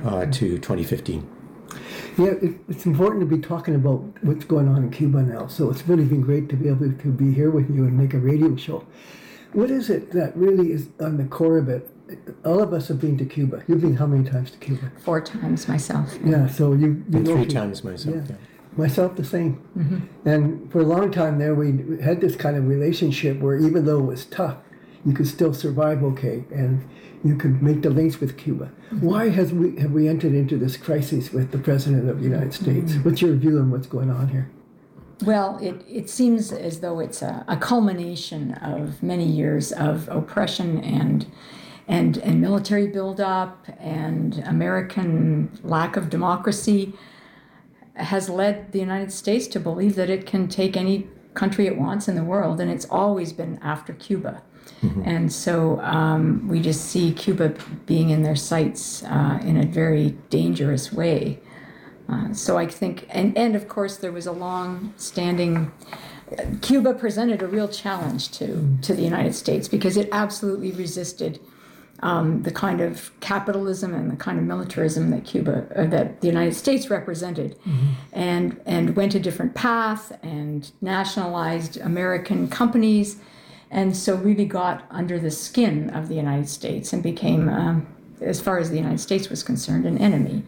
to 2015. Yeah, it's important to be talking about what's going on in Cuba now. So it's really been great to be able to be here with you and make a radio show. What is it that really is on the core of it? All of us have been to Cuba. You've been how many times to Cuba? 4 times myself. Yeah, so you And know 3 Cuba. times myself. Yeah. Yeah. Myself the same. And for a long time there, we had this kind of relationship where even though it was tough, you could still survive okay, and you could make the links with Cuba. Why have we entered into this crisis with the President of the United States? What's your view on what's going on here? Well, it seems as though it's a culmination of many years of oppression and military buildup and American lack of democracy has led the United States to believe that it can take any country it wants in the world, and it's always been after Cuba. And so we just see Cuba being in their sights in a very dangerous way. So I think, and of course there was a long-standing, Cuba presented a real challenge to the United States because it absolutely resisted the kind of capitalism and the kind of militarism that that the United States represented, and went a different path and nationalized American companies, and so really got under the skin of the United States and became, as far as the United States was concerned, an enemy.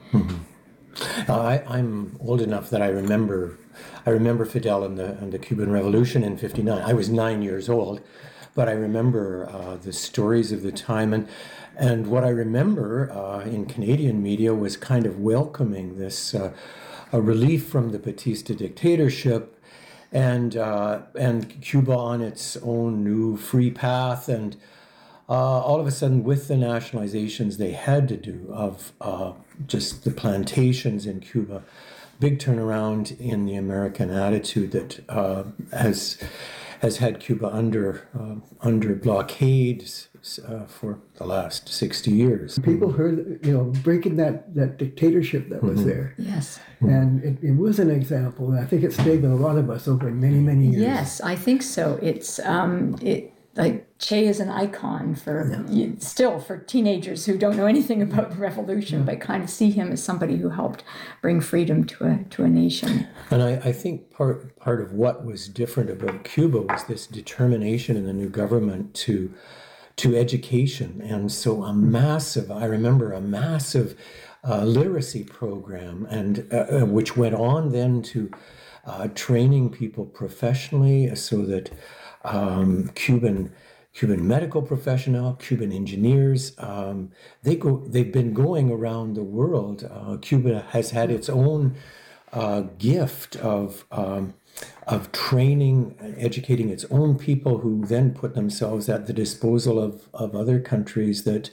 I'm old enough that I remember Fidel and the Cuban Revolution in '59. I was 9 years old, but I remember the stories of the time, and what I remember in Canadian media was kind of welcoming this a relief from the Batista dictatorship, and Cuba on its own new free path, and all of a sudden, with the nationalizations they had to do of just the plantations in Cuba, big turnaround in the American attitude that has had Cuba under blockades for the last 60 years. People heard, breaking that dictatorship that was there. Yes. And it was an example. And I think it stayed with a lot of us over many, many years. Yes, I think so. It's like Che is an icon still for teenagers who don't know anything about the revolution, but kind of see him as somebody who helped bring freedom to a nation. And I think part of what was different about Cuba was this determination in the new government to education, and so I remember a massive literacy program, and which went on then to training people professionally, so that Cuban medical professional, Cuban engineers, they've been going around the world. Cuba has had its own gift of training and educating its own people, who then put themselves at the disposal of other countries that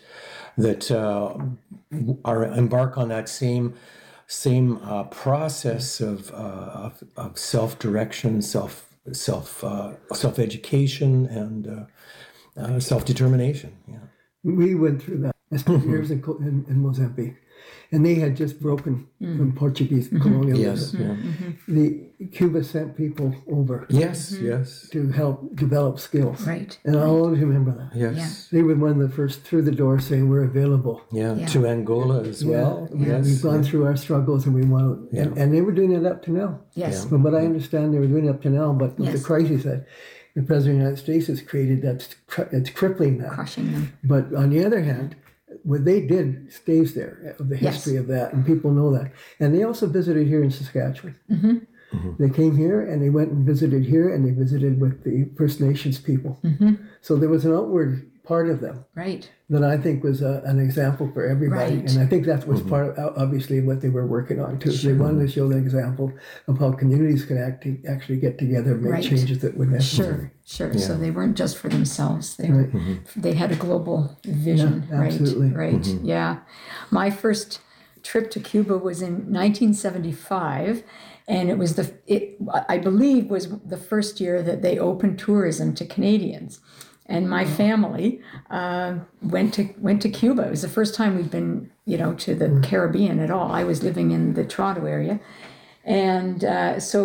are embark on that same process of self-direction, self-education, and self-determination. Yeah. We went through that. I spent years in Mozambique, and they had just broken from Portuguese colonialism. Yes. Cuba sent people over. Yes. To help develop skills. Right. And I always remember that. Yes. They were one of the first through the door saying we're available. Yeah. To Angola as well. Yes. We've gone through our struggles, and we want to, and they were doing it up to now. Yes. From what I understand, they were doing it up to now, but with the crisis that the President of the United States has created, it's crippling that. Crushing them. But on the other hand, what they did stays there, of the history of that, and people know that. And they also visited here in Saskatchewan. They came here, and they went and visited here, and they visited with the First Nations people. So there was an outward part of them that I think was an example for everybody. And I think that was part of, obviously, what they were working on, too. They wanted to show the example of how communities could actually get together and make changes that were necessary. Sure. So they weren't just for themselves. They had a global vision. Yeah, absolutely. Right. Yeah. My first trip to Cuba was in 1975, and it was I believe was the first year that they opened tourism to Canadians. And my family went to Cuba. It was the first time we'd been, to the Caribbean at all. I was living in the Toronto area, and so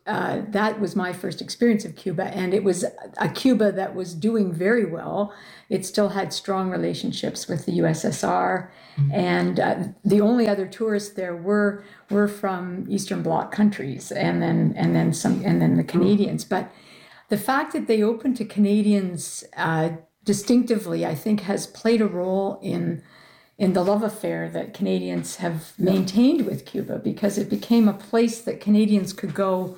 that was my first experience of Cuba, and it was a Cuba that was doing very well. It still had strong relationships with the USSR, and the only other tourists there were from Eastern Bloc countries, and then the Canadians. But the fact that they opened to Canadians distinctively, I think, has played a role in the love affair that Canadians have maintained with Cuba, because it became a place that Canadians could go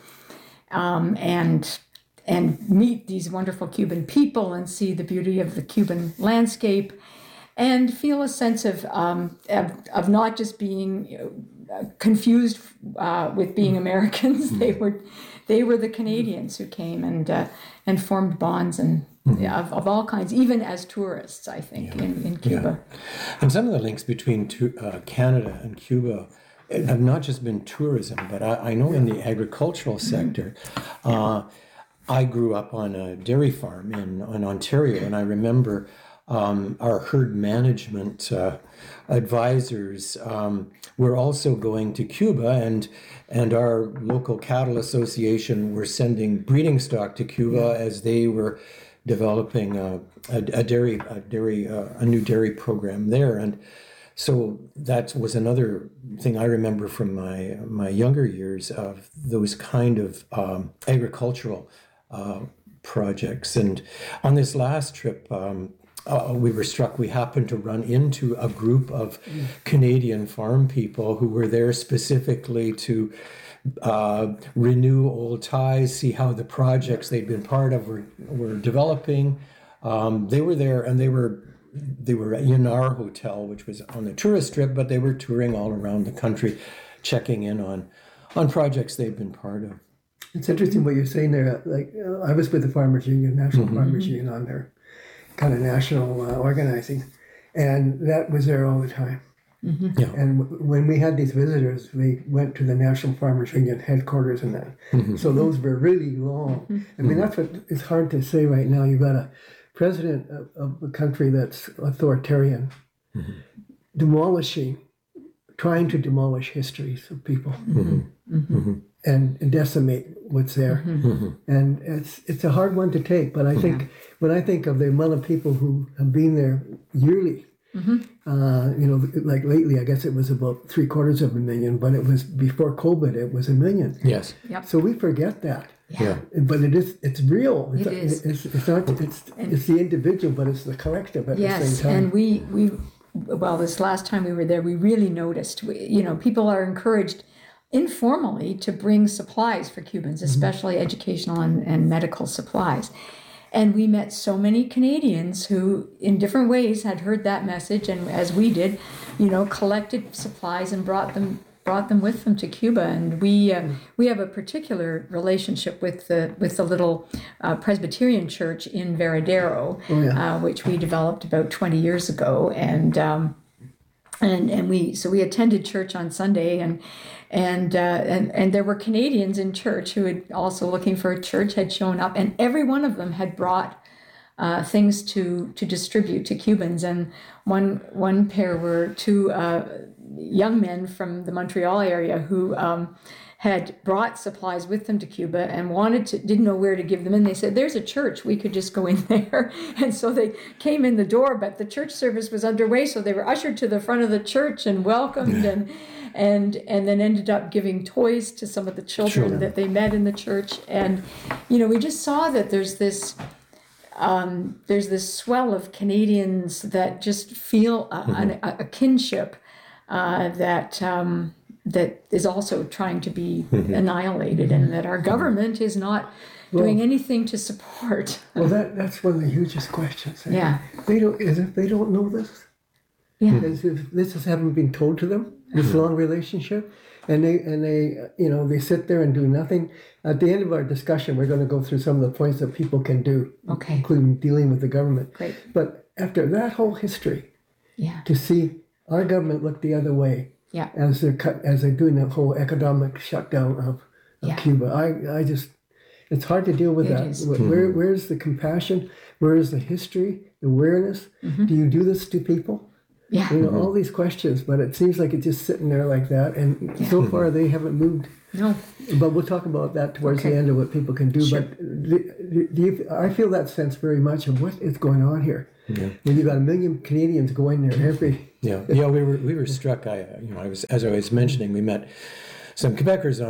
and meet these wonderful Cuban people and see the beauty of the Cuban landscape, and feel a sense of not just being confused with being Americans. They were the Canadians who came and formed bonds and of all kinds, even as tourists, I think, in Cuba. And some of the links between Canada and Cuba have not just been tourism, but I know in the agricultural sector, I grew up on a dairy farm in Ontario, and I remember our herd management advisors were also going to Cuba, and our local cattle association were sending breeding stock to Cuba as they were developing a new dairy program there. And so that was another thing I remember from my younger years, of those kind of agricultural projects. And on this last trip, we were struck. We happened to run into a group of Canadian farm people who were there specifically to renew old ties, see how the projects they'd been part of were developing. They were there, and they were in our hotel, which was on the tourist trip, but they were touring all around the country, checking in on projects they've been part of. It's interesting what you're saying there. Like, I was with the Farmers Union, National Farmers Union, on their kind of national organizing, and that was there all the time. Yeah. And when we had these visitors, we went to the National Farmers Union headquarters and that. So those were really long. I mean, that's what it's hard to say right now. You've got a president of a country that's authoritarian, trying to demolish histories of people and decimate what's there. And it's a hard one to take. But I think when I think of the amount of people who have been there yearly, like lately, I guess it was about 750,000, but it was before COVID, it was 1 million. Yes. Yep. So we forget that. Yeah. But it's real. It is. It's not. It's the individual, but it's the collective at the same time. And we this last time we were there, we really noticed. People are encouraged informally to bring supplies for Cubans, especially educational and medical supplies. And we met so many Canadians who, in different ways, had heard that message, and as we did, collected supplies and brought them with them to Cuba. And we have a particular relationship with the little Presbyterian church in Veradero, which we developed about 20 years ago, and we attended church on Sunday, and there were Canadians in church who had also looking for a church, had shown up, and every one of them had brought things to distribute to Cubans. And one pair were two young men from the Montreal area who had brought supplies with them to Cuba and didn't know where to give them in. They said, "There's a church, we could just go in there." And so they came in the door, but the church service was underway, so they were ushered to the front of the church and welcomed, and then ended up giving toys to some of the children that they met in the church. And we just saw that there's this swell of Canadians that just feel a kinship that is also trying to be annihilated, and that our government is not doing anything to support. Well, that's one of the hugest questions. Yeah. As if they don't know this. Yeah. As if this haven't been told to them, this long relationship. And they sit there and do nothing. At the end of our discussion, we're going to go through some of the points that people can do, including dealing with the government. Great. But after that whole history, to see our government look the other way, as they're doing the whole economic shutdown of Cuba, I just, it's hard to deal with that. Where's the compassion? Where is the history, the awareness? Do you do this to people? Yeah. You know, all these questions, but it seems like it's just sitting there like that. And so far, they haven't moved. No. But we'll talk about that towards Okay. the end of what people can do. Sure. But I feel that sense very much of what is going on here. Yeah. When you've got 1 million Canadians going there every. Yeah, we were struck. I was, as I was mentioning, we met some Quebecers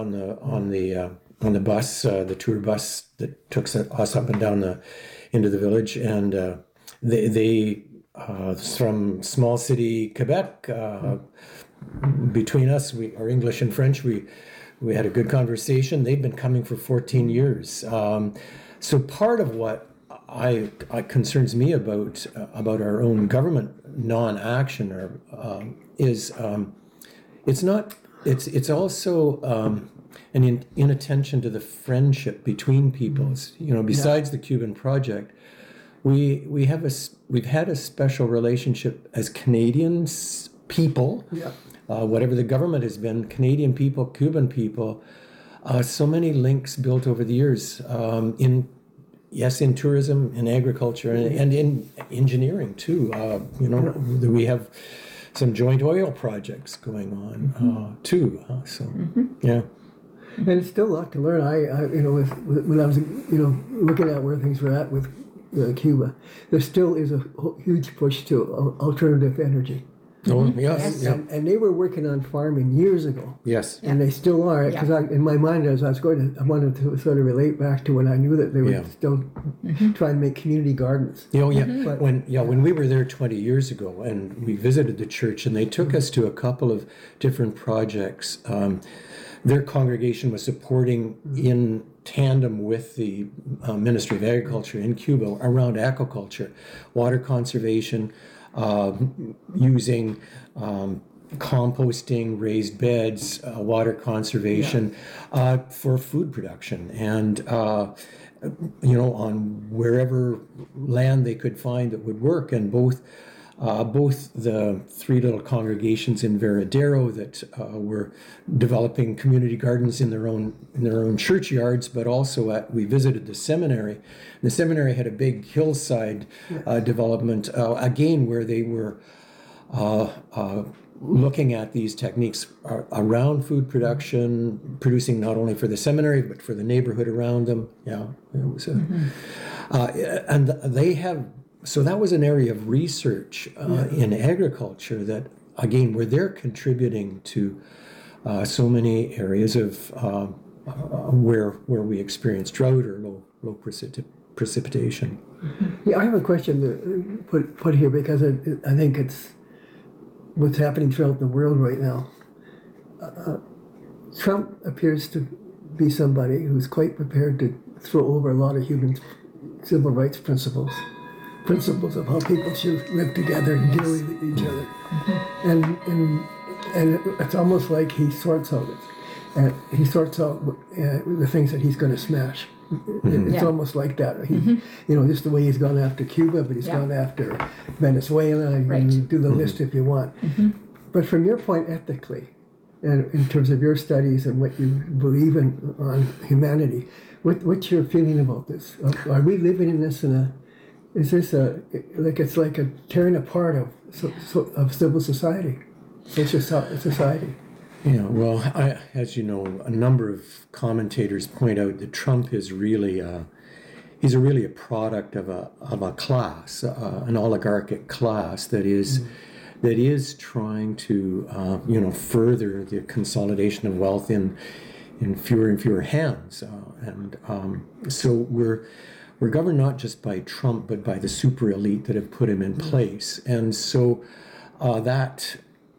on the bus, the tour bus that took us up and down into the village, and they from small city Quebec. Between us, our English and French, we had a good conversation. They've been coming for 14 years. So part of what I concerns me about our own government non-action is it's also an inattention to the friendship between peoples. You know, besides the Cuban project, we've had a special relationship as Canadians people. Yeah. Whatever the government has been, Canadian people, Cuban people, so many links built over the years in tourism, in agriculture, and in engineering too. We have some joint oil projects going on too. Yeah. And it's still a lot to learn. When I was looking at where things were at with Cuba, there still is a huge push to alternative energy. Oh yes, yeah. And they were working on farming years ago. Yes. And they still are, because in my mind, as I wanted to sort of relate back to when I knew that they were still trying to make community gardens. Oh yeah. When we were there 20 years ago, and we visited the church, and they took us to a couple of different projects. Their congregation was supporting in tandem with the Ministry of Agriculture in Cuba around aquaculture, water conservation. Using composting, raised beds, water conservation for food production, and on wherever land they could find that would work. And both the three little congregations in Veradero that were developing community gardens in their own churchyards, but also we visited the seminary. The seminary had a big hillside development again, where they were looking at these techniques around food production, producing not only for the seminary but for the neighborhood around them. Yeah, it was and they have. So that was an area of research in agriculture that, again, where they're contributing to so many areas of where we experience drought or low precipitation. Yeah, I have a question to put here, because I think it's what's happening throughout the world right now. Trump appears to be somebody who's quite prepared to throw over a lot of human civil rights principles of how people should live together and deal with each other. And it's almost like he sorts out the things that he's going to smash. It's almost like that. Just the way he's gone after Cuba, but he's gone after Venezuela. You can do the list if you want. But from your point ethically, and in terms of your studies and what you believe in on humanity, what's your feeling about this? Are we living in this is this it's like a tearing apart of civil society, society? Yeah, well, as you know, a number of commentators point out that Trump is really he's really a product of a class, an oligarchic class that is trying to further the consolidation of wealth in fewer and fewer hands, so we're governed not just by Trump, but by the super elite that have put him in place. And so that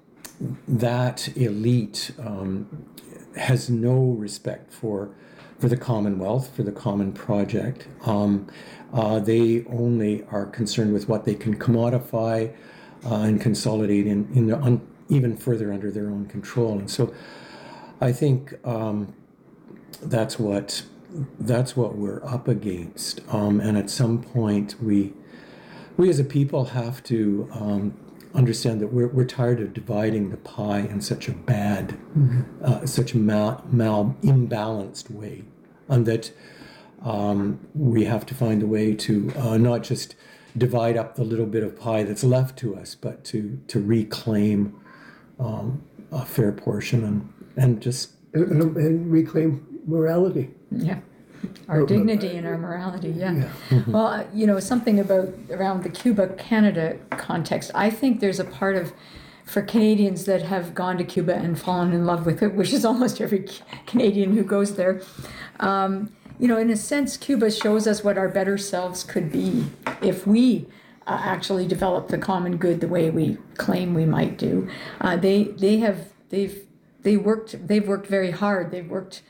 elite has no respect for the Commonwealth, for the common project. They only are concerned with what they can commodify and consolidate even further under their own control. And so I think that's what we're up against, and at some point we as a people have to understand that we're tired of dividing the pie in such a bad, such a imbalanced way, and that we have to find a way to not just divide up the little bit of pie that's left to us, but to reclaim a fair portion and just and reclaim morality. Yeah. Our dignity and our morality, yeah. Well, something about around the Cuba-Canada context, I think there's a part of, for Canadians that have gone to Cuba and fallen in love with it, which is almost every Canadian who goes there, in a sense, Cuba shows us what our better selves could be if we actually develop the common good the way we claim we might do. They've worked very hard. They've worked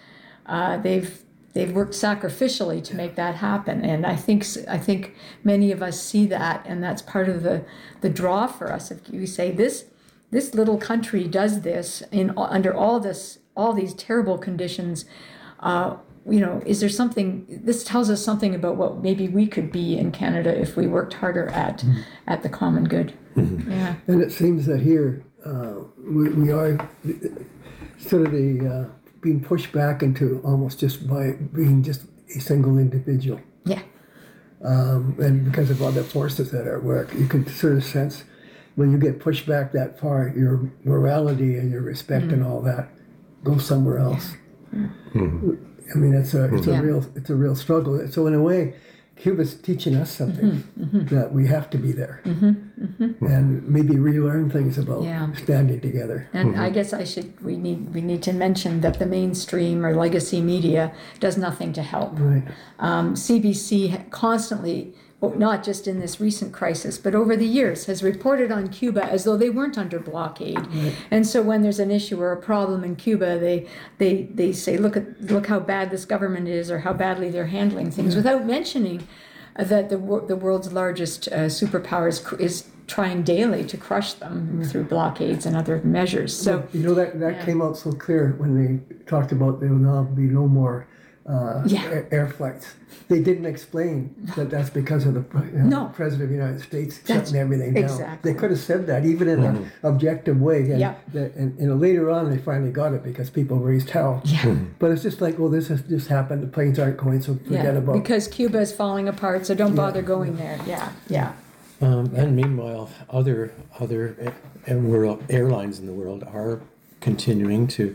sacrificially to make that happen, and I think many of us see that, and that's part of the draw for us. If you say this little country does this under all these terrible conditions, is there something? This tells us something about what maybe we could be in Canada if we worked harder at the common good. Yeah, and it seems that here we are sort of being pushed back into almost just by being just a single individual. Yeah. And because of other forces that are at work, you can sort of sense when you get pushed back that far, your morality and your respect and all that goes somewhere else. I mean, it's a real struggle. So in a way, Cuba's teaching us something that we have to be there and maybe relearn things about standing together. And I guess we need to mention that the mainstream or legacy media does nothing to help. Right. CBC constantly, not just in this recent crisis, but over the years, has reported on Cuba as though they weren't under blockade. Right. And so when there's an issue or a problem in Cuba, they say, look how bad this government is, or how badly they're handling things, without mentioning that the world's largest superpower is trying daily to crush them through blockades and other measures. So that came out so clear when they talked about there will now be no more air flights. They didn't explain that that's because of the President of the United States shutting everything down. Exactly. They could have said that even in an objective way. And later on, they finally got it because people raised hell. Yeah. But it's just like, well, this has just happened. The planes aren't going, so forget about it. Because Cuba is falling apart, so don't bother going there. Yeah. And meanwhile, other world airlines in the world are continuing to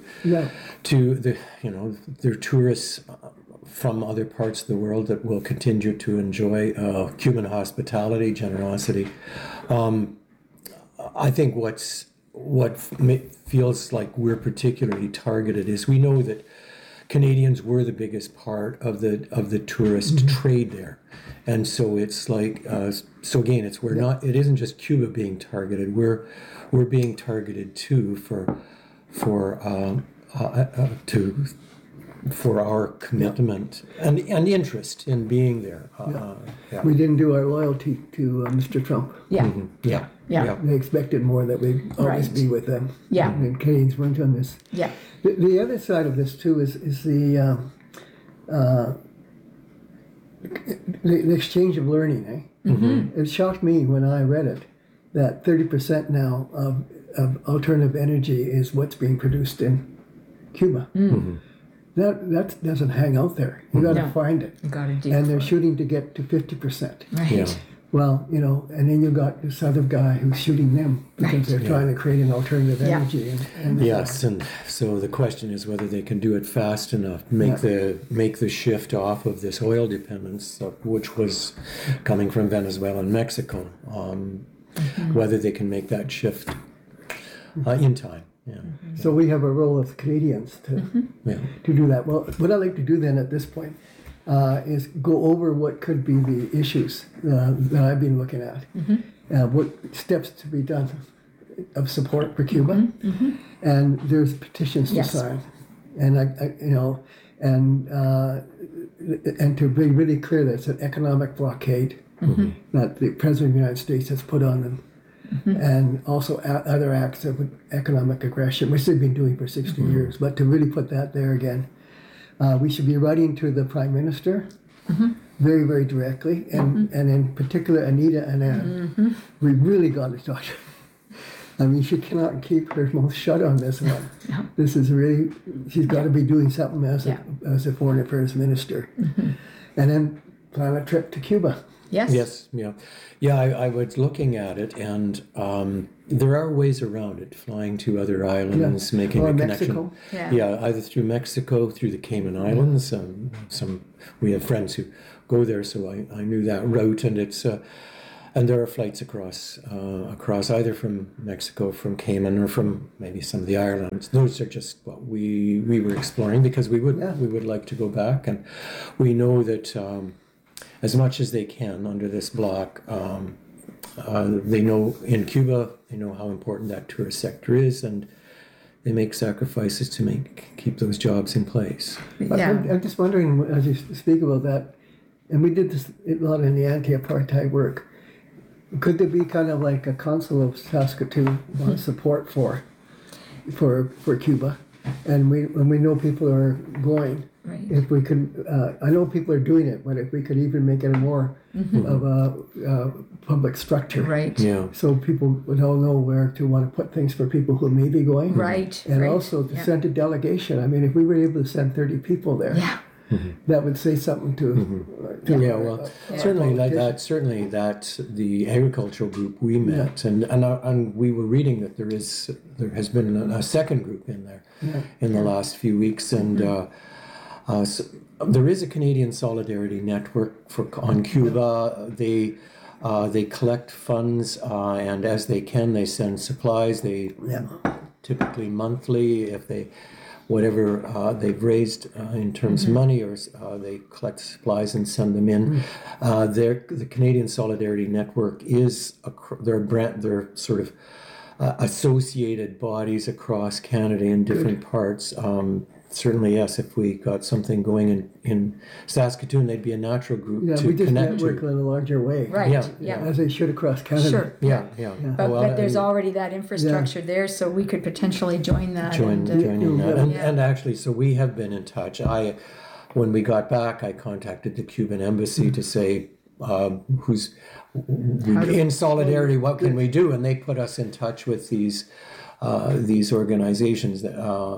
their tourists from other parts of the world that will continue to enjoy Cuban hospitality, generosity. I think what feels like we're particularly targeted is we know that Canadians were the biggest part of the tourist trade there, and so it's like it isn't just Cuba being targeted. We're being targeted too for our commitment and interest in being there. We didn't do our loyalty to Mr. Trump. Yeah. They expected more, that we'd always be with them. Yeah. And Canadians weren't on this. Yeah. The other side of this too is the exchange of learning. It shocked me when I read it that 30% now of alternative energy is what's being produced in Cuba. That doesn't hang out there. You got to find it. You got to dig. And they're shooting to get to 50%. Right. Yeah. Well, and then you got this other guy who's shooting them because they're trying to create an alternative energy. And so the question is whether they can do it fast enough, make the shift off of this oil dependence, which was coming from Venezuela and Mexico. Whether they can make that shift in time. Yeah. So we have a role as Canadians to do that. Well, what I'd like to do then at this point is go over what could be the issues that I've been looking at, what steps to be done of support for Cuba, and there's petitions to sign, and and to be really clear that it's an economic blockade that the President of the United States has put on them. And also other acts of economic aggression, which they've been doing for 60 years. But to really put that there again, we should be writing to the Prime Minister very, very directly, and in particular Anita Anand. We really got to talk. I mean, she cannot keep her mouth shut on this one. This is really, she's got to be doing something as a foreign affairs minister. And then plan a trip to Cuba. Yes. Yes, yeah. Yeah, I was looking at it, and there are ways around it, flying to other islands, making Or a connection. Mexico. Yeah. Either through Mexico, through the Cayman Islands. We have friends who go there, so I knew that route, and it's and there are flights across either from Mexico, from Cayman, or from maybe some of the islands. Those are just what we were exploring, because we would like to go back, and we know that as much as they can under this block. They know in Cuba, they know how important that tourist sector is, and they make sacrifices to keep those jobs in place. Yeah. I'm just wondering, as you speak about that, and we did this a lot in the anti-apartheid work, could there be kind of like a Council of Saskatoon support for Cuba? And we know people are going. Right. If we could, I know people are doing it, but if we could even make it more of a public structure, Right. Yeah. so people would all know where to want to put things for people who may be going, Right. and right. also to Yeah. send a delegation. I mean, if we were able to send 30 people there, Yeah. that would say something to. Yeah, well, certainly that the agricultural group we met, and we were reading that there has been a second group in there in the last few weeks, and so there is a Canadian Solidarity Network on Cuba. They collect funds, and as they can, they send supplies. They typically monthly, if they whatever they've raised in terms of money, or they collect supplies and send them in. The Canadian Solidarity Network is they're sort of associated bodies across Canada in different parts. Certainly, yes, if we got something going in Saskatoon, they'd be a natural group to we just connect network to. in a larger way, Right. Yeah, Yeah. as they should across Canada. Sure. Yeah. But there's already that infrastructure there, so we could potentially join that. Join and, in that. Yeah. And actually, so we have been in touch. When we got back, I contacted the Cuban embassy to say, who's in solidarity, what can we do? And they put us in touch with these organizations,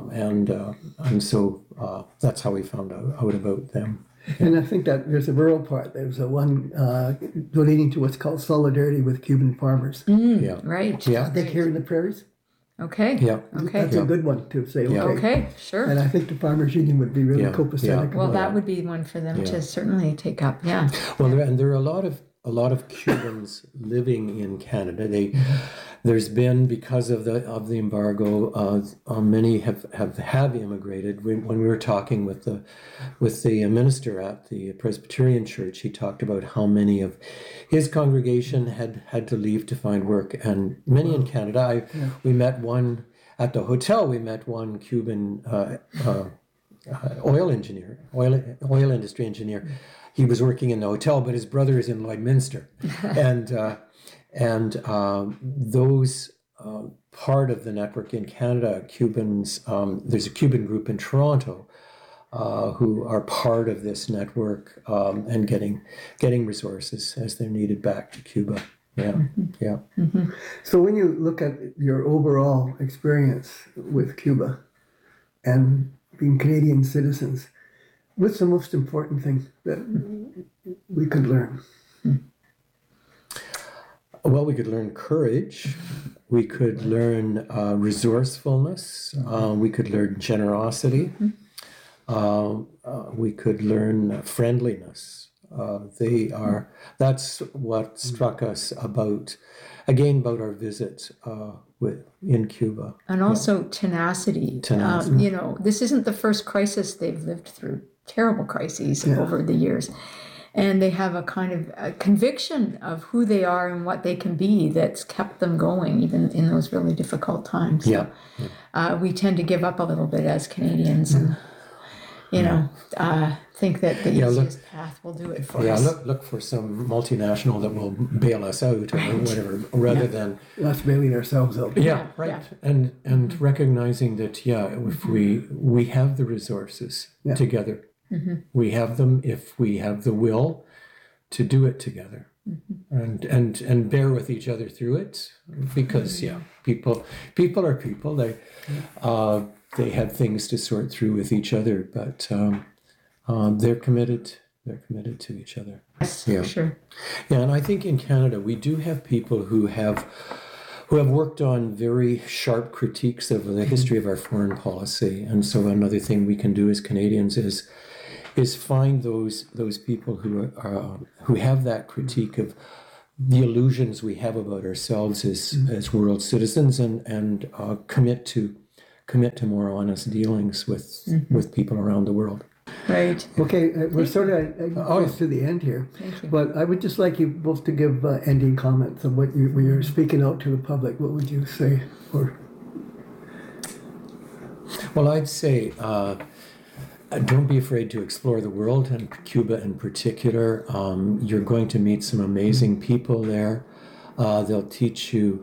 and so that's how we found out about them. And I think that there's a rural part. There's a one donating to what's called Solidarity with Cuban Farmers. Yeah. Right. Yeah. I think here in the prairies. Okay. Yeah. Okay. That's a good one to say, Yeah. okay. Okay. Sure. And I think the Farmers Union would be really Yeah, copacetic. Well, about that would be one for them to certainly take up. Yeah. Well, there are a lot of Cubans living in Canada. There's been, because of the embargo, many have immigrated. When we were talking with the minister at the Presbyterian Church, he talked about how many of his congregation had to leave to find work, and many in Canada. We met one at the hotel. We met one Cuban oil industry engineer. He was working in the hotel, but his brother is in Lloydminster, and those part of the network in Canada, Cubans. There's a Cuban group in Toronto who are part of this network and getting resources as they're needed back to Cuba. Yeah. So when you look at your overall experience with Cuba and being Canadian citizens, what's the most important thing that we could learn? Well, we could learn courage. We could learn resourcefulness. We could learn generosity. We could learn friendliness. That's what struck us about our visit in Cuba. And also tenacity. This isn't the first crisis they've lived through. Terrible crises over the years. And they have a kind of a conviction of who they are and what they can be that's kept them going even in those really difficult times. Yeah. We tend to give up a little bit as Canadians and, think that the easiest path will do it for us. Look for some multinational that will bail us out or whatever, rather than Us bailing ourselves out. right. And recognizing that if we have the resources together, we have them if we have the will to do it together, and bear with each other through it, because people are people. They have things to sort through with each other, but they're committed They're committed to each other. Yes, Yeah. for sure. Yeah, and I think in Canada we do have people who have worked on very sharp critiques of the history of our foreign policy. And so another thing we can do as Canadians is find those people who have that critique of the illusions we have about ourselves as world citizens, and commit to more honest dealings with people around the world. Right. Okay, we're sort of close to the end here, Thank you. but I would just like you both to give ending comments on what when you're speaking out to the public. What would you say? Or Well, I'd say don't be afraid to explore the world, and Cuba in particular. You're going to meet some amazing people there. They'll teach you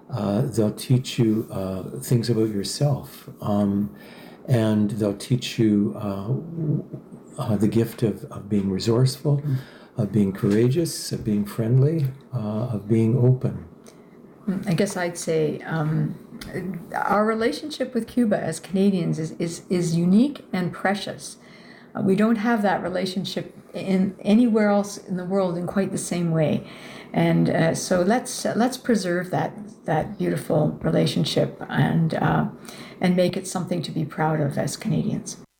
things about yourself, and they'll teach you the gift of being resourceful, of being courageous, of being friendly, of being open. I guess I'd say our relationship with Cuba as Canadians is unique and precious. We don't have that relationship in anywhere else in the world in quite the same way, and so let's preserve that beautiful relationship and make it something to be proud of as Canadians.